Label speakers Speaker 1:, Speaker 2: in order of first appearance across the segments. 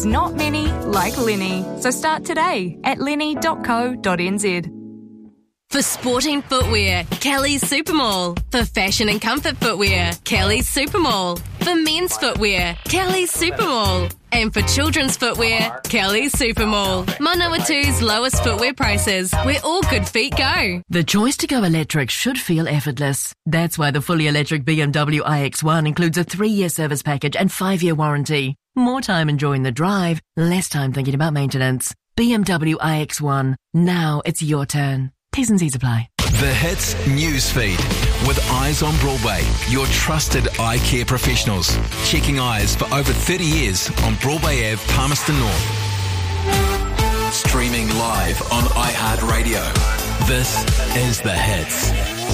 Speaker 1: There's not many like Linny, so start today at linny.co.nz.
Speaker 2: For sporting footwear, Kelly's Supermall. For fashion and comfort footwear, Kelly's Supermall. For men's footwear, Kelly's Supermall. And for children's footwear, Kelly's Supermall. Manawatu's lowest footwear prices, where all good feet go.
Speaker 3: The choice to go electric should feel effortless. That's why the fully electric BMW iX1 includes a 3-year service package and 5-year warranty. More time enjoying the drive, less time thinking about maintenance. BMW iX1. Now it's your turn. T's and C's apply.
Speaker 4: The Hits Newsfeed with Eyes on Broadway, your trusted eye care professionals. Checking eyes for over 30 years on Broadway Ave, Palmerston North. Streaming live on iHeartRadio. This is The Hits.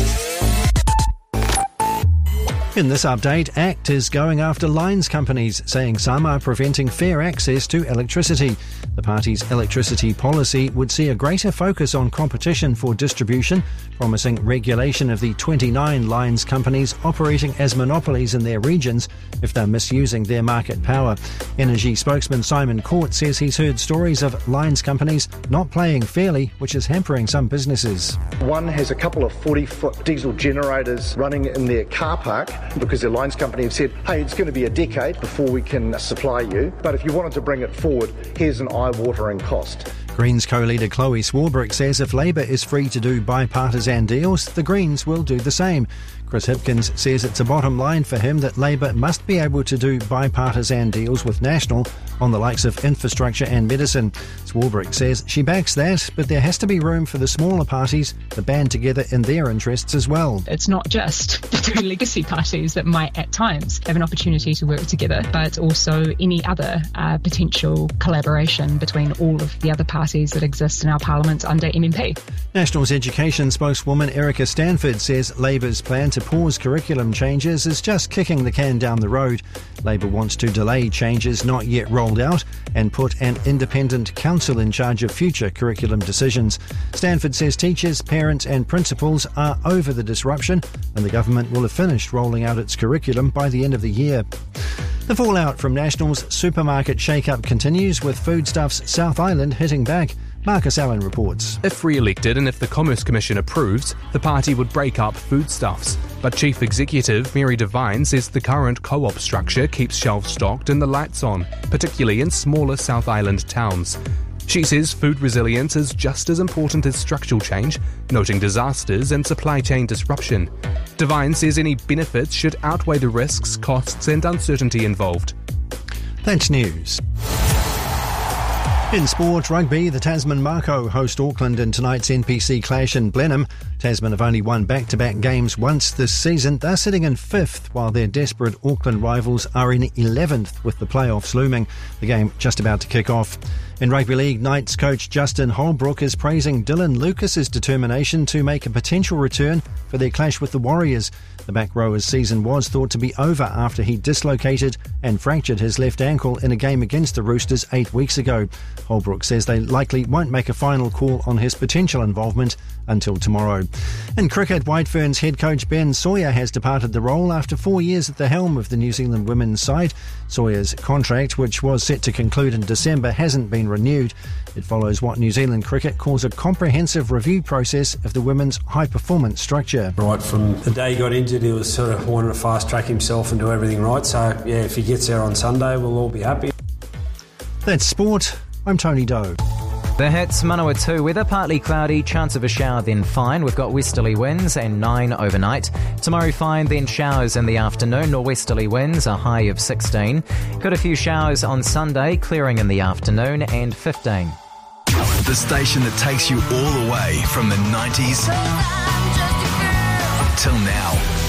Speaker 5: In this update, ACT is going after lines companies, saying some are preventing fair access to electricity. The party's electricity policy would see a greater focus on competition for distribution, promising regulation of the 29 lines companies operating as monopolies in their regions if they're misusing their market power. Energy spokesman Simon Court says he's heard stories of lines companies not playing fairly, which is hampering some businesses.
Speaker 6: One has a couple of 40-foot diesel generators running in their car park because their lines company have said, hey, it's going to be a decade before we can supply you, but if you wanted to bring it forward, here's an eye-watering cost.
Speaker 5: Greens co-leader Chloe Swarbrick says if Labour is free to do bipartisan deals, the Greens will do the same. Chris Hipkins says it's a bottom line for him that Labour must be able to do bipartisan deals with National on the likes of infrastructure and medicine. Swarbrick says she backs that, but there has to be room for the smaller parties to band together in their interests as well.
Speaker 7: It's not just the two legacy parties that might at times have an opportunity to work together, but also any other potential collaboration between all of the other parties that exist in our parliament under MMP.
Speaker 5: National's education spokeswoman Erica Stanford says Labour's plan to pause curriculum changes is just kicking the can down the road. Labour wants to delay changes not yet rolled out and put an independent council in charge of future curriculum decisions. Stanford says teachers, parents and principals are over the disruption and the government will have finished rolling out its curriculum by the end of the year. The fallout from National's supermarket shake-up continues, with Foodstuffs South Island hitting back. Marcus Allen reports.
Speaker 8: If re-elected and if the Commerce Commission approves, the party would break up Foodstuffs. But Chief Executive Mary Devine says the current co-op structure keeps shelves stocked and the lights on, particularly in smaller South Island towns. She says food resilience is just as important as structural change, noting disasters and supply chain disruption. Devine says any benefits should outweigh the risks, costs and uncertainty involved.
Speaker 5: That's news. In sport, rugby, the Tasman Mako host Auckland in tonight's NPC clash in Blenheim. Tasman have only won back-to-back games once this season. They're sitting in 5th, while their desperate Auckland rivals are in 11th, with the playoffs looming. The game just about to kick off. In Rugby League, Knights coach Justin Holbrook is praising Dylan Lucas's determination to make a potential return for their clash with the Warriors. The back rower's season was thought to be over after he dislocated and fractured his left ankle in a game against the Roosters 8 weeks ago. Holbrook says they likely won't make a final call on his potential involvement until tomorrow. In cricket, White Ferns head coach Ben Sawyer has departed the role after 4 years at the helm of the New Zealand women's side. Sawyer's contract, which was set to conclude in December, hasn't been renewed. It follows what New Zealand cricket calls a comprehensive review process of the women's high-performance structure.
Speaker 9: Right from the day he got injured, he was sort of wanting to fast-track himself and do everything right. So, yeah, if he gets there on Sunday, we'll all be happy.
Speaker 5: That's sport. I'm Tony Doe.
Speaker 10: The Hits, Manawatu weather, partly cloudy, chance of a shower then fine. We've got westerly winds and 9 overnight. Tomorrow fine, then showers in the afternoon, norwesterly winds, a high of 16. Got a few showers on Sunday, clearing in the afternoon and 15.
Speaker 4: The station that takes you all the way from the 90s till now.